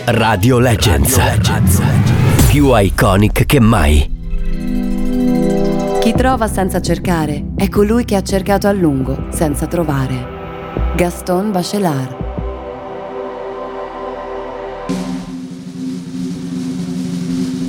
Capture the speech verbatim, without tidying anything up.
Radio Legends. Radio Legends. Più iconic che mai. Chi trova senza cercare è colui che ha cercato a lungo senza trovare. Gaston Bachelard.